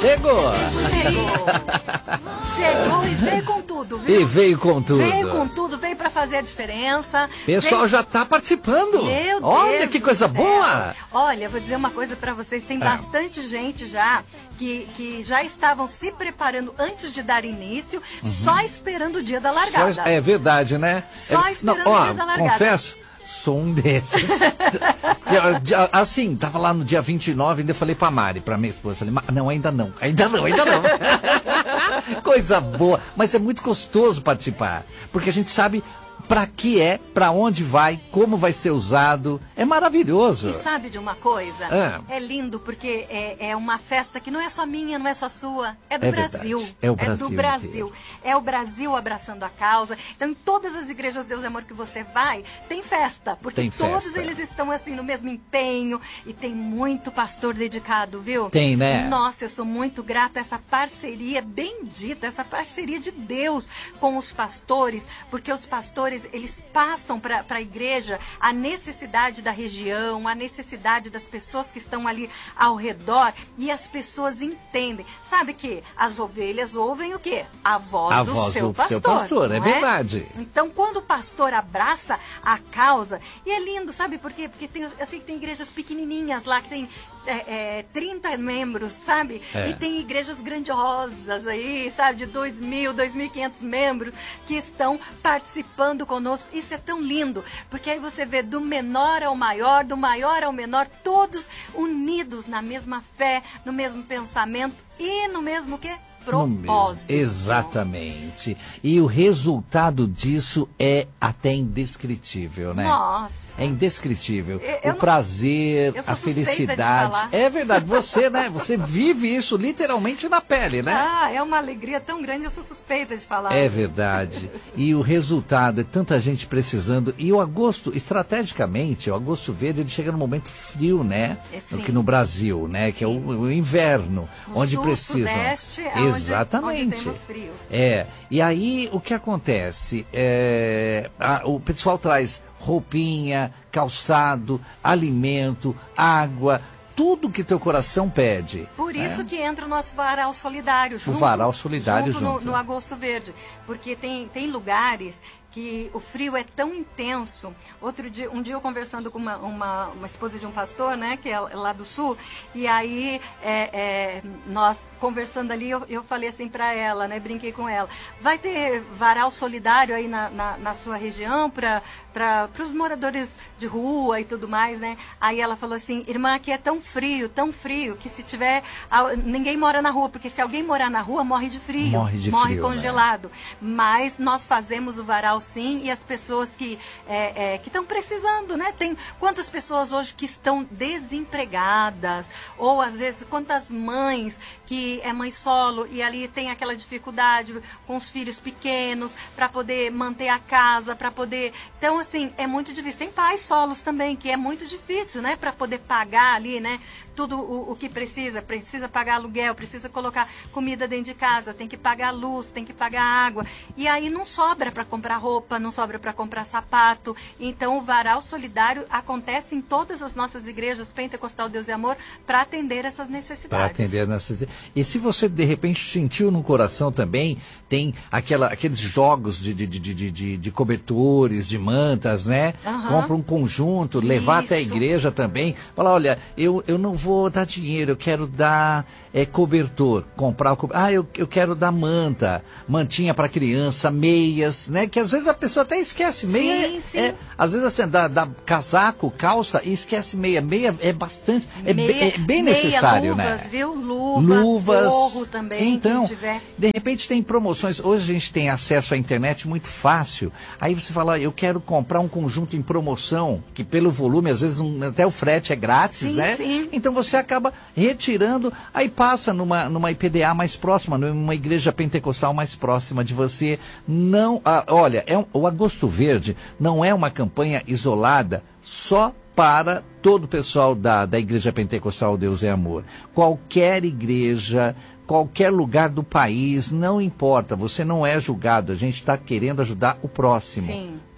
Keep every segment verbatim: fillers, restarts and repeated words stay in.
chegou. Chegou. Chegou e veio com tudo, viu? E veio com tudo. Veio com tudo, veio pra fazer a diferença. O pessoal veio... já tá participando. Meu Deus. Olha que coisa boa. Olha, eu vou dizer uma coisa pra vocês. Tem É. bastante gente já que, que já estavam se preparando antes de dar início, uhum. só esperando o dia da largada. Só, é verdade, né? Só é, esperando não, ó, o dia da largada. Confesso, sou um desses. Assim, tava lá no dia vinte e nove, ainda falei pra Mari, pra minha esposa, falei, não, ainda não, ainda não, ainda não. Coisa boa, mas é muito gostoso participar, porque a gente sabe para que é, para onde vai, como vai ser usado. É maravilhoso. E sabe de uma coisa? É, é lindo porque é, é uma festa que não é só minha, não é só sua. É do é Brasil. Verdade. É o Brasil. É do Brasil. Inteiro. É o Brasil abraçando a causa. Então, em todas as igrejas Deus e Amor que você vai, tem festa. Porque tem todos festa. eles estão assim no mesmo empenho. E tem muito pastor dedicado, viu? Tem, né? Nossa, eu sou muito grata a essa parceria bendita, essa parceria de Deus com os pastores. Porque os pastores, eles passam para a igreja a necessidade da região, a necessidade das pessoas que estão ali ao redor, e as pessoas entendem. Sabe que as ovelhas ouvem o quê? A voz a do voz seu do pastor. Seu pastor, é, é verdade. Então, quando o pastor abraça a causa, e é lindo, sabe por quê? Porque tem, eu sei que tem igrejas pequenininhas lá, que tem é, é, trinta membros, sabe? É. E tem igrejas grandiosas aí, sabe? De dois mil, dois mil e quinhentos membros que estão participando conosco. Isso é tão lindo, porque aí você vê do menor ao maior, do maior ao menor, todos unidos na mesma fé, no mesmo pensamento e no mesmo quê? Propósito. Exatamente. E o resultado disso é até indescritível, né? Nossa. É indescritível. Eu, o eu prazer, não, a felicidade. É verdade. Você, né? Você vive isso literalmente na pele, né? Ah, é uma alegria tão grande, eu sou suspeita de falar. É verdade. E o resultado é tanta gente precisando. E o agosto, estrategicamente, o agosto verde, ele chega no momento frio, né? Sim. Aqui no Brasil, né? Que é o, o inverno, no onde sul, precisam. Sudeste, é Exatamente. Onde, onde temos frio. É. E aí, o que acontece? É, a, o pessoal traz roupinha, calçado, alimento, água, tudo que teu coração pede. Por isso é? que entra o nosso varal solidário. Junto, o varal solidário junto. junto. No, no Agosto Verde. Porque tem, tem lugares que o frio é tão intenso. Outro dia, um dia eu conversando com uma, uma, uma esposa de um pastor, né, que é lá do sul, e aí é, é, nós conversando ali, eu, eu falei assim para ela, né, brinquei com ela, vai ter varal solidário aí na, na, na sua região para para os moradores de rua e tudo mais, né? Aí ela falou assim, irmã, aqui é tão frio, tão frio, que se tiver, ninguém mora na rua, porque se alguém morar na rua, morre de frio, morre, de morre frio, congelado. Né? Mas nós fazemos o varal sim, e as pessoas que é, é, que estão precisando, né? Tem quantas pessoas hoje que estão desempregadas, ou às vezes quantas mães que é mãe solo e ali tem aquela dificuldade com os filhos pequenos para poder manter a casa, para poder, então assim, é muito difícil. Tem pais solos também, que é muito difícil, né, para poder pagar ali, né, tudo o, o que precisa, precisa pagar aluguel, precisa colocar comida dentro de casa, tem que pagar luz, tem que pagar água, e aí não sobra para comprar roupa, não sobra para comprar sapato. Então o varal solidário acontece em todas as nossas igrejas Pentecostal Deus e Amor para atender essas necessidades. Para atender essas. E se você de repente sentiu no coração também, tem aquela, aqueles jogos de, de, de, de, de, de cobertores, de mantas, né? Uhum. Compra um conjunto, levar Isso. até a igreja também. Falar, olha, eu, eu não vou dar dinheiro, eu quero dar é, cobertor, comprar o cobertor. Ah, eu, eu quero dar manta, mantinha para criança, meias, né? Que às vezes a pessoa até esquece. Meia sim, é, sim. é, às vezes assim, dá, dá casaco, calça e esquece meia. Meia é bastante, é, meia, é bem meia, necessário, luvas, né? Viu? Luvas, Luvas, forro também, então, quem tiver. De repente tem promoções. Hoje a gente tem acesso à internet muito fácil. Aí você fala, eu quero comprar um conjunto em promoção, que pelo volume, às vezes um, até o frete é grátis, sim, né? Sim. Então você acaba retirando, aí passa numa, numa I P D A mais próxima, numa igreja pentecostal mais próxima de você. Não, ah, olha, é um, o Agosto Verde não é uma campanha isolada só para todo o pessoal da, da Igreja Pentecostal Deus é Amor. Qualquer igreja, qualquer lugar do país, não importa, você não é julgado, a gente está querendo ajudar o próximo. Sim.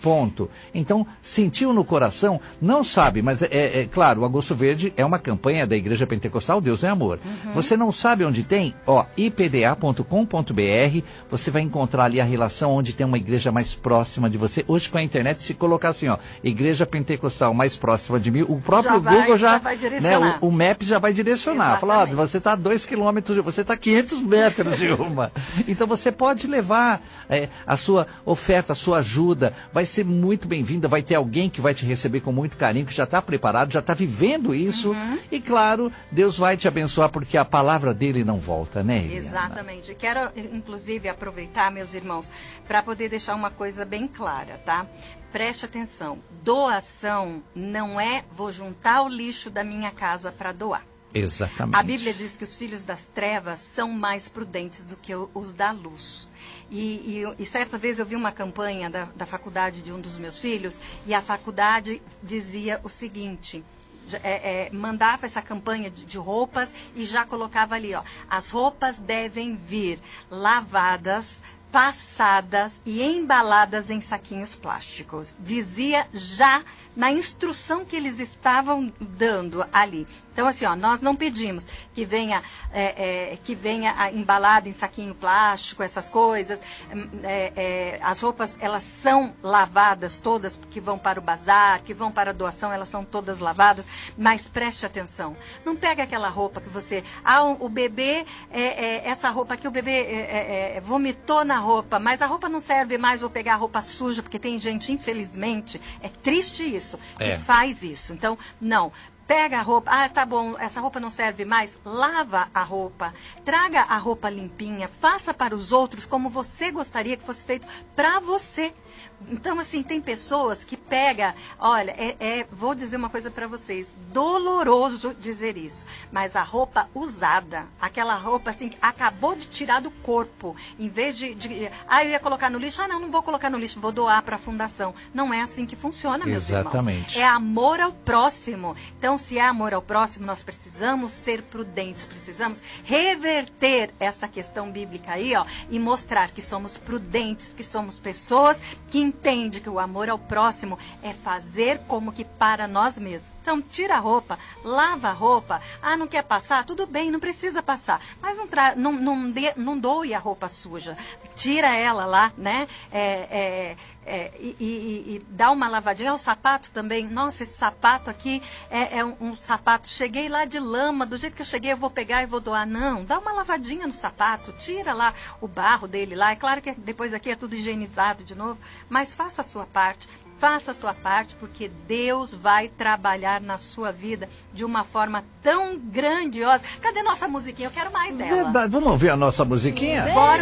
Ponto. Então, sentiu no coração, não sabe, mas é, é, é claro, o Agosto Verde é uma campanha da Igreja Pentecostal Deus é Amor. Uhum. Você não sabe onde tem? Ó, i p d a ponto com ponto b r, você vai encontrar ali a relação onde tem uma igreja mais próxima de você. Hoje com a internet, se colocar assim, ó, Igreja Pentecostal mais próxima de mim, o próprio já vai, Google já, já vai direcionar. Né, o, o Map já vai direcionar. Falar, ó, você está a dois quilômetros, você está a quinhentos metros de uma. Então você pode levar é, a sua oferta, a sua ajuda, vai ser muito bem-vinda, vai ter alguém que vai te receber com muito carinho, que já está preparado, já está vivendo isso, uhum. E claro, Deus vai te abençoar, porque a palavra dele não volta, né, Eliana? Exatamente. Quero, inclusive, aproveitar, meus irmãos, para poder deixar uma coisa bem clara, tá? Preste atenção, doação não é vou juntar o lixo da minha casa para doar. Exatamente. A Bíblia diz que os filhos das trevas são mais prudentes do que os da luz. E, e, e certa vez eu vi uma campanha da, da faculdade de um dos meus filhos, e a faculdade dizia o seguinte, é, é, mandava essa campanha de, de roupas e já colocava ali, ó, as roupas devem vir lavadas, passadas e embaladas em saquinhos plásticos. Dizia já na instrução que eles estavam dando ali. Então, assim, ó, nós não pedimos que venha, é, é, que venha embalado em saquinho plástico, essas coisas. É, é, as roupas, elas são lavadas todas, que vão para o bazar, que vão para a doação, elas são todas lavadas. Mas preste atenção, não pega aquela roupa que você... Ah, o bebê, é, é, essa roupa aqui, o bebê é, é, vomitou na roupa, mas a roupa não serve mais, vou pegar a roupa suja, porque tem gente, infelizmente, é triste isso, que é. faz isso. Então, não... Pega a roupa, ah, tá bom, essa roupa não serve mais, lava a roupa, traga a roupa limpinha, faça para os outros como você gostaria que fosse feito para você. Então, assim, tem pessoas que pegam, olha, é, é, vou dizer uma coisa para vocês, doloroso dizer isso, mas a roupa usada, aquela roupa assim, que acabou de tirar do corpo, em vez de, de, ah, eu ia colocar no lixo, ah, não, não vou colocar no lixo, vou doar para a fundação. Não é assim que funciona, meus Exatamente. irmãos. É amor ao próximo. Então, se é amor ao próximo, nós precisamos ser prudentes, precisamos reverter essa questão bíblica aí, ó, e mostrar que somos prudentes, que somos pessoas que entende que o amor ao próximo é fazer como que para nós mesmos. Então, tira a roupa, lava a roupa. Ah, não quer passar? Tudo bem, não precisa passar. Mas não, tra não, não, de não doe a roupa suja. Tira ela lá, né? É, é, é, e, e, e dá uma lavadinha. O sapato também. Nossa, esse sapato aqui é, é um, um sapato. Cheguei lá de lama, do jeito que eu cheguei eu vou pegar e vou doar. Não, dá uma lavadinha no sapato. Tira lá o barro dele lá. É claro que depois aqui é tudo higienizado de novo. Mas faça a sua parte. Faça a sua parte, porque Deus vai trabalhar na sua vida de uma forma tão grandiosa. Cadê nossa musiquinha? Eu quero mais dela. Verdade. Vamos ouvir a nossa musiquinha? Bora!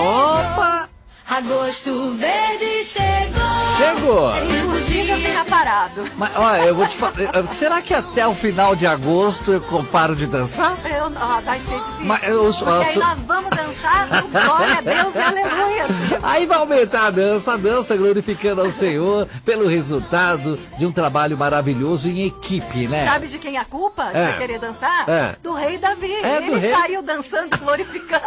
Opa! Agosto Verde chegou! Chegou! Impossível ficar parado. Mas, olha, eu vou te falar. Será que até o final de agosto eu paro de dançar? Eu, ó, vai ser difícil. Mas eu, porque eu, aí nós vamos dançar, glória a Deus e aleluia. Senhor. Aí vai aumentar a dança, a dança glorificando ao Senhor pelo resultado de um trabalho maravilhoso em equipe, né? Sabe de quem é a culpa de é. você querer dançar? É. Do rei Davi. É, Ele do rei... saiu dançando, glorificando.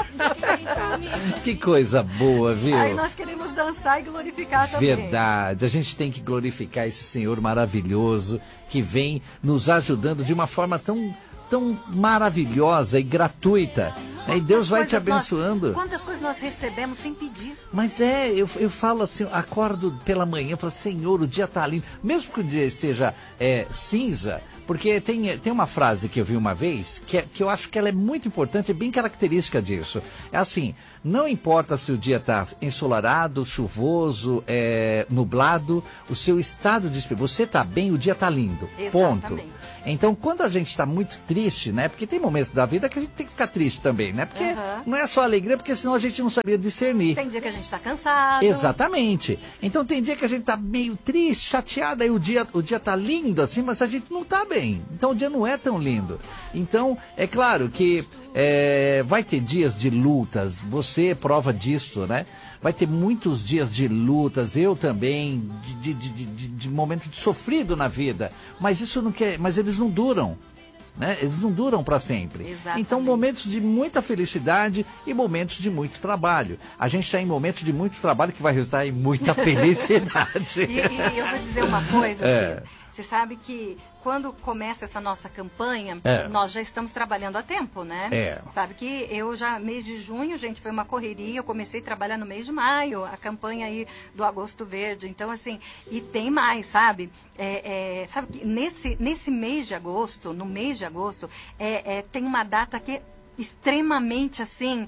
Que coisa boa, viu? Aí nós queremos dançar e glorificar também. Verdade, a gente tem que glorificar esse Senhor maravilhoso que vem nos ajudando de uma forma tão, tão maravilhosa e gratuita. Quantas e Deus vai te abençoando. Nós, quantas coisas nós recebemos sem pedir. Mas é, eu, eu falo assim, acordo pela manhã, falo, Senhor, o dia está lindo. Mesmo que o dia esteja é, cinza, porque tem, tem uma frase que eu vi uma vez, que, é, que eu acho que ela é muito importante, é bem característica disso. É assim, não importa se o dia está ensolarado, chuvoso, é, nublado, o seu estado de espírito, você está bem, o dia está lindo. Exatamente. Ponto. Então, quando a gente está muito triste, né? Porque tem momentos da vida que a gente tem que ficar triste também, né? Porque uhum. não é só alegria, porque senão a gente não sabia discernir. Tem dia que a gente está cansado. Exatamente. Então tem dia que a gente está meio triste, chateado, aí o dia, o dia tá lindo assim, mas a gente não está bem. Então o dia não é tão lindo. Então, é claro que é, vai ter dias de lutas, você é prova disso, né? Vai ter muitos dias de lutas, eu também, de, de, de, de, de momento de sofrido na vida. Mas isso não quer, mas eles não duram. né? Eles não duram para sempre. Exatamente. Então, momentos de muita felicidade e momentos de muito trabalho. A gente está em momentos de muito trabalho que vai resultar em muita felicidade. e, e eu vou dizer uma coisa, É. assim, você sabe que quando começa essa nossa campanha, É. nós já estamos trabalhando há tempo, né? É. Sabe que eu já, mês de junho, gente, foi uma correria, eu comecei a trabalhar no mês de maio, a campanha aí do Agosto Verde. Então, assim, e tem mais, sabe? É, é, sabe que nesse, nesse mês de agosto, no mês de agosto, é, é, tem uma data que extremamente assim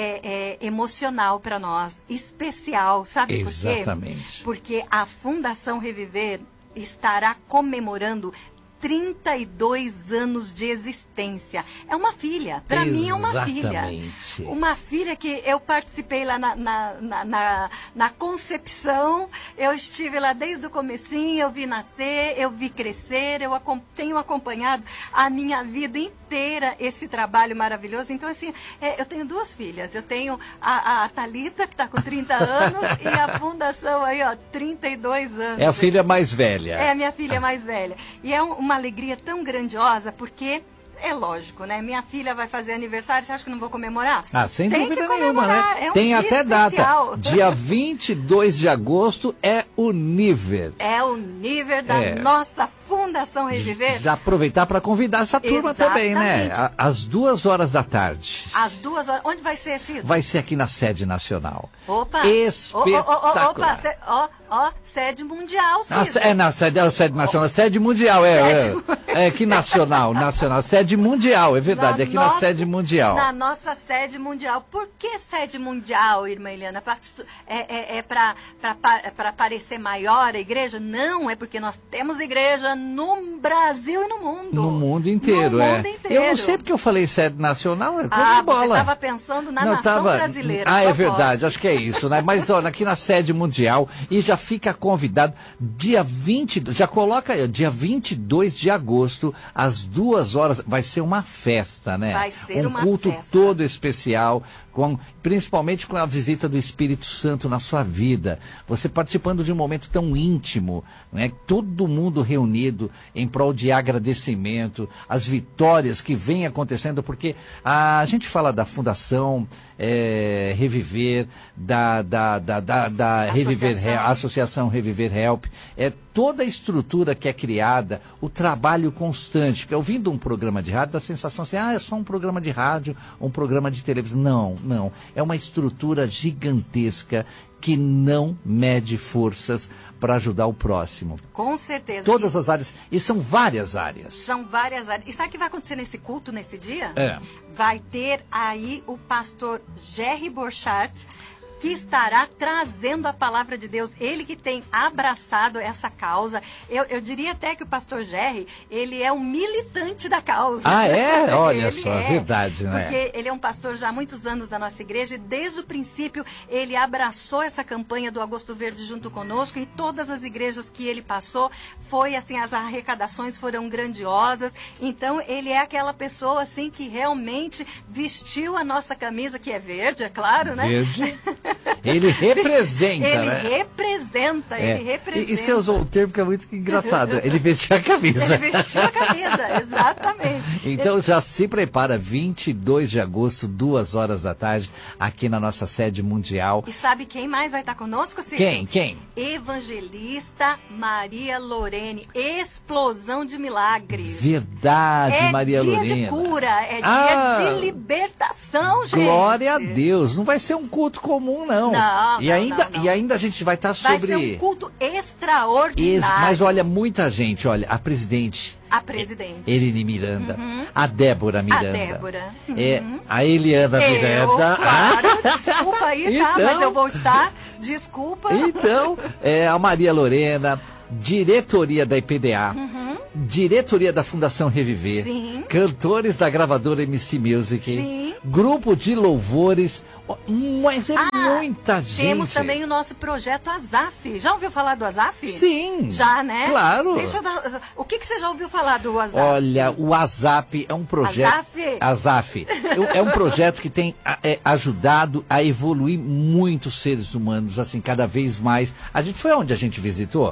é, é, emocional para nós, especial, sabe por quê? Exatamente. Porque a Fundação Reviver estará comemorando trinta e dois anos de existência. É uma filha, para mim é uma filha. Exatamente. Uma filha que eu participei lá na, na, na, na, na concepção, eu estive lá desde o comecinho, eu vi nascer, eu vi crescer, eu acom- tenho acompanhado a minha vida inteira esse trabalho maravilhoso. Então, assim, é, eu tenho duas filhas. Eu tenho a, a Thalita, que está com trinta anos, e a Fundação aí, ó, trinta e dois anos. É a filha mais velha. É a minha filha mais velha. E é um- uma alegria tão grandiosa, porque é lógico, né? Minha filha vai fazer aniversário, você acha que não vou comemorar? Ah, sem Tem dúvida que nenhuma, comemorar, né? é um Tem dia até especial. data. Dia vinte e dois de agosto é o Niver. É o nível da É. nossa Fundação Reviver. Já aproveitar para convidar essa turma também, né? Exatamente. A- Às duas horas da tarde. Às duas horas. Onde vai ser, Cid? Vai ser aqui na sede nacional. Opa! Espetacular. Ó, ó, ó, opa, cê- ó, ó, sede mundial, Cid. Ah, se- é na sede, é a sede nacional, sede mundial, é, Sede- é, é que nacional, nacional, sede mundial, é verdade, aqui na nossa- sede mundial. Na nossa sede mundial. Por que sede mundial, irmã Eliana? Pra estu- É, é, é para parecer maior a igreja? Não, é porque nós temos igreja no Brasil e no mundo. No mundo inteiro, no é. mundo inteiro. Eu não sei porque eu falei sede nacional, é coisa Ah, de bola. você estava pensando na Não, nação tava- brasileira. Ah, só é verdade, pode. acho que é isso, né? Mas olha, aqui na sede mundial, e já fica convidado, dia vinte, já coloca aí, ó, dia vinte e dois de agosto, às duas horas, vai ser uma festa, né? Vai ser um uma culto festa. todo especial, com, principalmente com a visita do Espírito Santo na sua vida. Você participando de um momento tão íntimo, né? Todo mundo reunido em prol de agradecimento, as vitórias que vêm acontecendo, porque a gente fala da Fundação é, Reviver, da, da, da, da, da Reviver, Associação. Help, Associação Reviver Help, é toda a estrutura que é criada, o trabalho constante. Que ouvindo um programa de rádio, dá a sensação assim, ah, é só um programa de rádio, um programa de televisão. Não, não. É uma estrutura gigantesca que não mede forças para ajudar o próximo. Com certeza. Todas as áreas, e são várias áreas. São várias áreas. E sabe o que vai acontecer nesse culto, nesse dia? É. Vai ter aí o pastor Jerry Borchardt, que estará trazendo a palavra de Deus. Ele que tem abraçado essa causa. Eu, eu diria até que o pastor Jerry, ele é um militante da causa. Ah, é? Olha Ele só, é, verdade, né? Porque ele é um pastor já há muitos anos da nossa igreja e desde o princípio ele abraçou essa campanha do Agosto Verde junto conosco e todas as igrejas que ele passou, foi assim, as arrecadações foram grandiosas. Então ele é aquela pessoa assim que realmente vestiu a nossa camisa, que é verde, é claro, né? Verde. Ele representa, ele né? representa, É. ele representa. E, e você usou o termo que é muito engraçado. Ele vestiu a camisa. Ele vestiu a camisa, exatamente. Então já se prepara, vinte e dois de agosto, duas horas da tarde, aqui na nossa sede mundial. E sabe quem mais vai estar conosco, Cid? Quem? Quem? Evangelista Maria Lorene. Explosão de milagres. Verdade, é Maria dia Lorena. de cura, é dia Ah, de libertação, gente. glória a Deus. Não vai ser um culto comum, não. Não, e não, ainda não, não. E ainda a gente vai estar Vai sobre... ser um culto Ex- extraordinário. Mas olha, muita gente, olha, a presidente... A presidente. Erine Miranda, a Débora Miranda. Débora. É, a Eliana Eu, Miranda. claro, desculpa aí, tá? Então- Mas eu vou estar, desculpa. Então, é, a Maria Lorena, diretoria da I P D A, diretoria da Fundação Reviver, Sim. cantores da gravadora M C Music, Sim. grupo de louvores, ó, mas é muita gente. Temos também o nosso projeto Azaf. Já ouviu falar do Azaf? Sim. Já, né? Claro. Deixa eu dar... O que, que você já ouviu falar do Azaf? Olha, o ASAP é um projeto. Azaf? ASAF. É um projeto que tem é, ajudado a evoluir muitos seres humanos, assim, cada vez mais. A gente foi onde a gente visitou?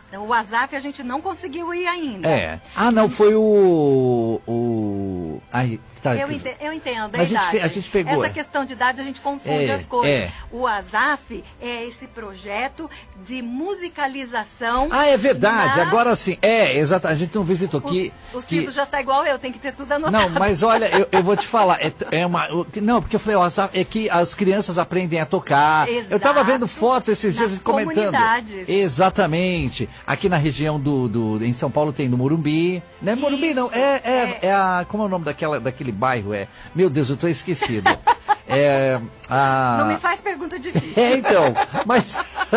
O WhatsApp a gente não conseguiu ir ainda. É. Ah, não, foi o... o... Ai, tá, eu, ente, eu entendo, a, a, gente, idade. a gente pegou. Essa questão de idade a gente confunde é, as coisas. É. O WhatsApp é esse projeto de musicalização. Ah, é verdade, nas... agora sim. É, exato, a gente não visitou. Que, o o Cido que... já tá igual eu, tem que ter tudo anotado. Não, mas olha, eu, eu vou te falar, é, é uma... Não, porque eu falei, o WhatsApp é que as crianças aprendem a tocar. Exato. Eu tava vendo foto esses dias Nas comentando. comunidades. Exatamente. Aqui na região do, do... Em São Paulo tem no Morumbi. Não é Morumbi, Isso, não. É, é, é... é a... Como é o nome daquela, daquele bairro? É... Meu Deus, eu tô esquecido. É, a... Não me faz pergunta difícil. É, então, mas,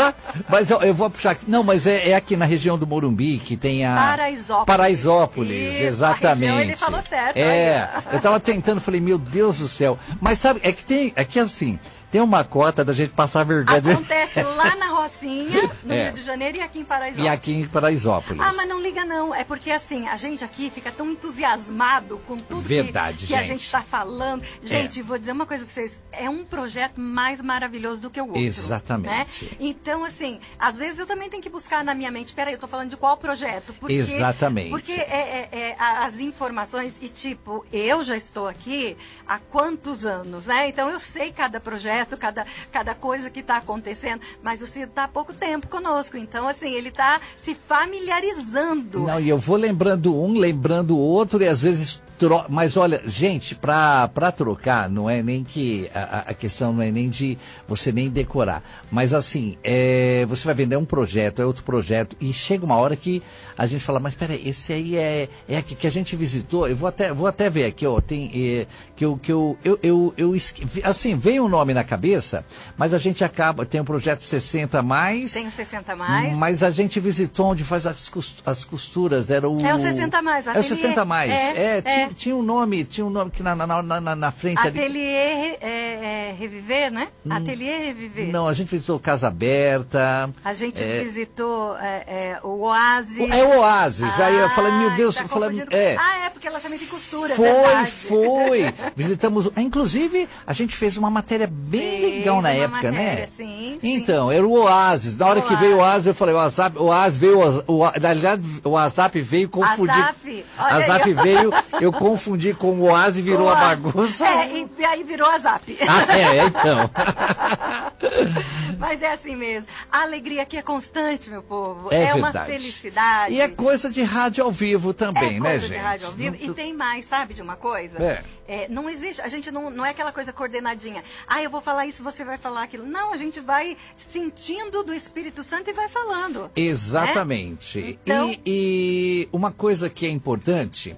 mas eu, eu vou puxar aqui. Não, mas é, é aqui na região do Morumbi que tem a... Paraisópolis. Paraisópolis, Isso, exatamente. a região, ele falou certo. É, aí. eu tava tentando, falei, meu Deus do céu. Mas sabe, é que tem, é que assim, tem uma cota da gente passar vergonha. Acontece lá na Rocinha, no É. Rio de Janeiro, e aqui em Paraisópolis. E aqui em Paraisópolis. Ah, mas não liga não, é porque assim, a gente aqui fica tão entusiasmado com tudo Verdade, que, que a gente. gente está falando. Gente, É. vou dizer uma coisa pra vocês, é um projeto mais maravilhoso do que o outro. Exatamente. Né? Então, assim, às vezes eu também tenho que buscar na minha mente, peraí, eu tô falando de qual projeto? Porque, Exatamente. Porque é, é, é, as informações, e tipo, eu já estou aqui há quantos anos, né? Então eu sei cada projeto, cada, cada coisa que está acontecendo, mas o Cido está há pouco tempo conosco, então assim, ele está se familiarizando. Não, e eu vou lembrando um, lembrando o outro, e às vezes... Tro... Mas olha, gente, pra, pra trocar, não é nem que... A, a questão não é nem de você nem decorar. Mas assim, é, você vai vender um projeto, é outro projeto, e chega uma hora que a gente fala, mas peraí, esse aí é, é aqui que a gente visitou, eu vou até, vou até ver aqui, ó, tem... É, que eu, que eu, eu, eu, eu esque... Assim, veio um nome na cabeça, mas a gente acaba... Tem o projeto sessenta mais... Tem o sessenta mais. Mas a gente visitou onde faz as, cost... as costuras, era o... É o sessenta mais. É o sessenta mais, é, é, é, tinha, tinha um nome, tinha um nome que na, na, na, na frente ali. Ateliê é, é, Reviver, né? Hum, Ateliê Reviver. Não, a gente visitou Casa Aberta. A gente é, visitou é, é, o Oásis. É o Oásis. Ah, aí eu falei, meu Deus, tá falei, com... é. Ah, é, porque ela também tem costura, Foi, verdade. foi. Visitamos, inclusive, a gente fez uma matéria bem fez legal na uma época, matéria, né? Sim, então, era o Oásis. Na hora o que veio o Oásis, eu falei, o WhatsApp, o Oásis veio, o, o, na realidade, o WhatsApp veio confundir. Azaf, A Zap veio, eu confundi com o Oásis e virou a bagunça. É, e, e aí virou a Zap. Ah, é, então. Mas é assim mesmo. A alegria aqui é constante, meu povo. É, é uma verdade. felicidade. E é coisa de rádio ao vivo também, é né, coisa gente? de rádio ao vivo. Não... E tem mais, sabe de uma coisa? É. É, não existe, a gente não, não é aquela coisa coordenadinha. Ah, eu vou falar isso, você vai falar aquilo. Não, a gente vai sentindo do Espírito Santo e vai falando. Exatamente. Né? Então... E, e uma coisa que é importante,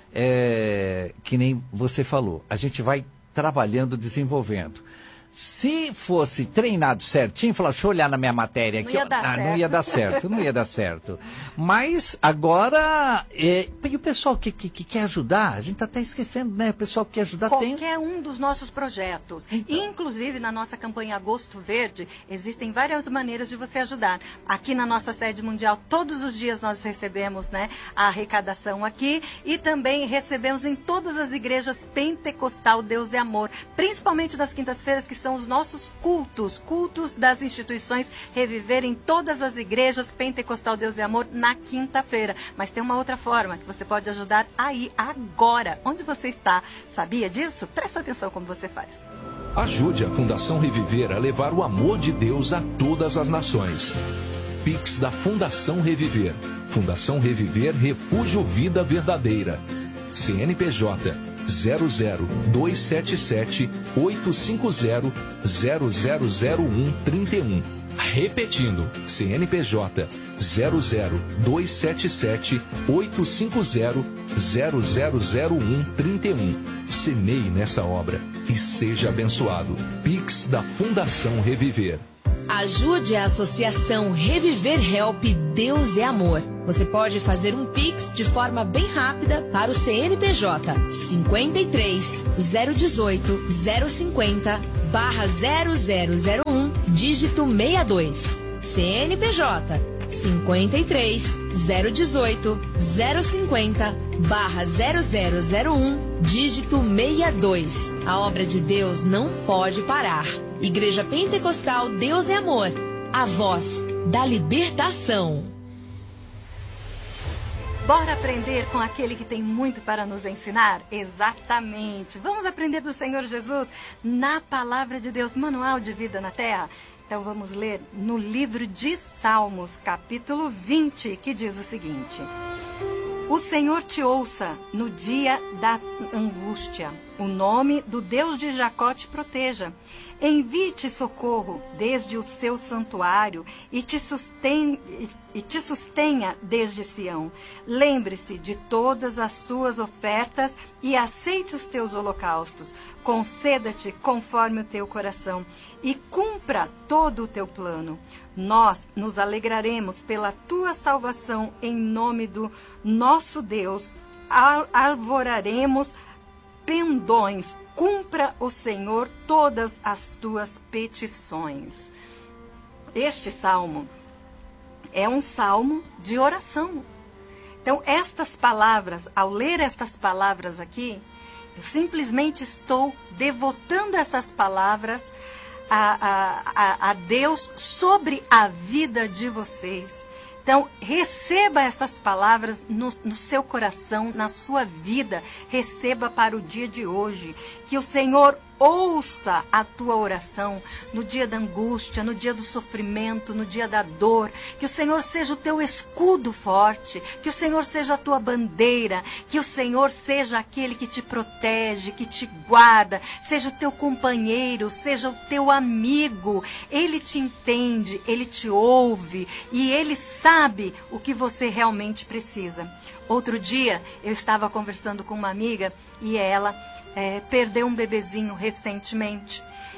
é, que nem você falou, a gente vai trabalhando, desenvolvendo. Se fosse treinado certinho, falar, deixa eu olhar na minha matéria aqui. Não ia dar ah, certo. não ia dar certo, não ia dar certo. Mas agora, é, e o pessoal que, que, que quer ajudar, a gente está até esquecendo, né? O pessoal que quer ajudar tem... Qualquer um dos nossos projetos. Então. Inclusive, na nossa campanha Agosto Verde, existem várias maneiras de você ajudar. Aqui na nossa sede mundial, todos os dias nós recebemos, né, a arrecadação aqui e também recebemos em todas as igrejas Pentecostal Deus e Amor, principalmente nas quintas-feiras, que são os nossos cultos, cultos das instituições Reviver em todas as igrejas Pentecostal Deus e Amor na quinta-feira. Mas tem uma outra forma que você pode ajudar aí, agora, onde você está. Sabia disso? Presta atenção como você faz. Ajude a Fundação Reviver a levar o amor de Deus a todas as nações. Pix da Fundação Reviver. Fundação Reviver Refúgio Vida Verdadeira. C N P J zero zero dois sete sete oito cinco zero zero zero zero um trinta e um. Repetindo, C N P J zero zero dois sete sete oito cinco zero zero zero zero um trinta e um. Semeie nessa obra e seja abençoado. Pix da Fundação Reviver. Ajude a Associação Reviver Help Deus é Amor. Você pode fazer um Pix de forma bem rápida para o C N P J cinquenta e três, zero dezoito, zero cinquenta, barra zero zero zero um, dígito sessenta e dois. C N P J cinquenta e três, zero dezoito, zero cinquenta, barra zero zero zero um, dígito sessenta e dois. A obra de Deus não pode parar. Igreja Pentecostal Deus é Amor, a voz da libertação. Bora aprender com aquele que tem muito para nos ensinar? Exatamente. Vamos aprender do Senhor Jesus na Palavra de Deus, Manual de Vida na Terra. Então vamos ler no livro de Salmos, capítulo vinte, que diz o seguinte: O Senhor te ouça no dia da angústia. O nome do Deus de Jacó te proteja. Envie-te socorro desde o seu santuário e te, susten... e te sustenha desde Sião. Lembre-se de todas as suas ofertas e aceite os teus holocaustos. Conceda-te conforme o teu coração e cumpra todo o teu plano. Nós nos alegraremos pela tua salvação em nome do nosso Deus. Ar- arvoraremos pendões. Cumpra o Senhor todas as tuas petições. Este salmo é um salmo de oração. Então, estas palavras, ao ler estas palavras aqui, eu simplesmente estou devotando essas palavras a, a, a, a Deus sobre a vida de vocês. Então, receba essas palavras no, no seu coração, na sua vida. Receba para o dia de hoje. Que o Senhor ouça a tua oração no dia da angústia, no dia do sofrimento, no dia da dor. Que o Senhor seja o teu escudo forte. Que o Senhor seja a tua bandeira. Que o Senhor seja aquele que te protege, que te guarda. Seja o teu companheiro, seja o teu amigo. Ele te entende, ele te ouve e ele sabe o que você realmente precisa. Outro dia eu estava conversando com uma amiga e ela é, perdeu um bebezinho recentemente.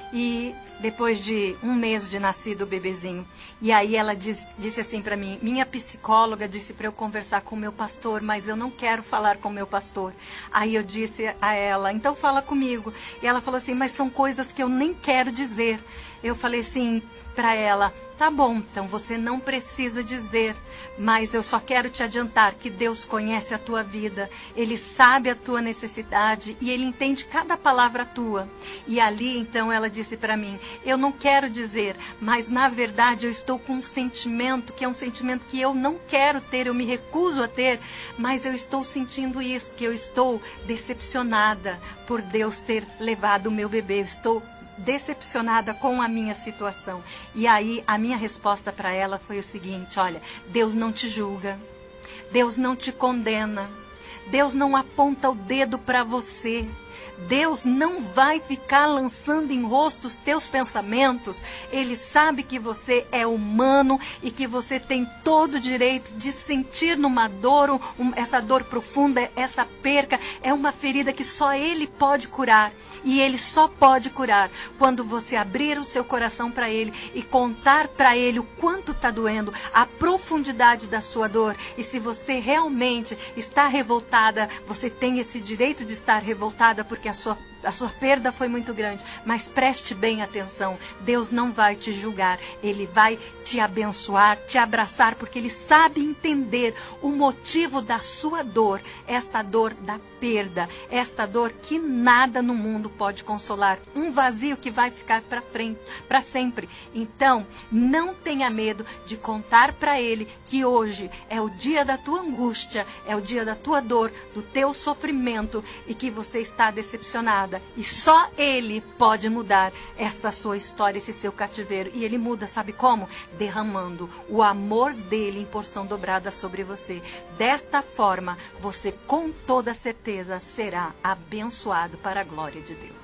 E depois de um mês de nascido o bebezinho. E aí ela diz, disse assim para mim, minha psicóloga disse para eu conversar com o meu pastor, mas eu não quero falar com o meu pastor. Aí eu disse a ela, então fala comigo. E ela falou assim, mas são coisas que eu nem quero dizer. Eu falei assim para ela, tá bom, então você não precisa dizer, mas eu só quero te adiantar que Deus conhece a tua vida, Ele sabe a tua necessidade e Ele entende cada palavra tua. E ali, então, ela disse para mim, eu não quero dizer, mas na verdade eu estou com um sentimento, que é um sentimento que eu não quero ter, eu me recuso a ter, mas eu estou sentindo isso, que eu estou decepcionada por Deus ter levado o meu bebê, eu estou decepcionada com a minha situação. E aí a minha resposta para ela foi o seguinte, olha, Deus não te julga, Deus não te condena, Deus não aponta o dedo para você, Deus não vai ficar lançando em rosto os teus pensamentos. Ele sabe que você é humano e que você tem todo o direito de sentir numa dor, um, essa dor profunda, essa perca, é uma ferida que só Ele pode curar. E Ele só pode curar quando você abrir o seu coração para Ele e contar para Ele o quanto está doendo, a profundidade da sua dor. E se você realmente está revoltada, você tem esse direito de estar revoltada porque a sua, a sua perda foi muito grande. Mas preste bem atenção, Deus não vai te julgar, Ele vai te abençoar, te abraçar, porque Ele sabe entender o motivo da sua dor, esta dor da perda, esta dor que nada no mundo pode consolar, um vazio que vai ficar para frente, para sempre. Então, não tenha medo de contar para Ele que hoje é o dia da tua angústia, é o dia da tua dor, do teu sofrimento e que você está decepcionada. E só Ele pode mudar essa sua história, esse seu cativeiro. E Ele muda, sabe como? Derramando o amor dele em porção dobrada sobre você. Desta forma, você com toda certeza será abençoado para a glória de Deus.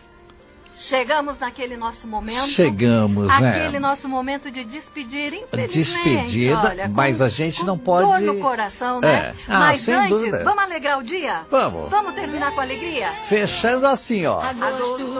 Chegamos naquele nosso momento. Chegamos, né? Aquele nosso momento de despedir, infelizmente. Despedida, olha, com, mas a gente não com pode... dor no coração, né? É. Ah, mas sem antes, dúvida. vamos alegrar o dia? Vamos. Vamos terminar com alegria? Fechando assim, ó. Agosto